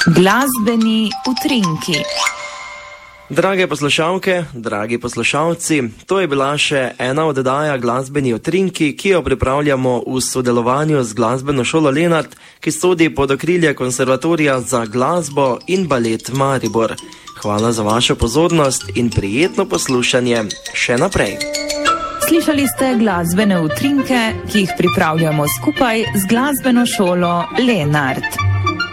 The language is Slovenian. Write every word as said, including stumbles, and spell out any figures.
Glasbeni utrinki. Drage poslušalke, dragi poslušalci, to je bila še ena oddaja Glasbeni utrinki, ki jo pripravljamo v sodelovanju z Glasbeno šolo Lenart, ki sodi pod okrilje Konservatorija za glasbo in balet Maribor. Hvala za vašo pozornost in prijetno poslušanje še naprej. Slišali ste glasbene utrinke, ki jih pripravljamo skupaj z Glasbeno šolo Lenart.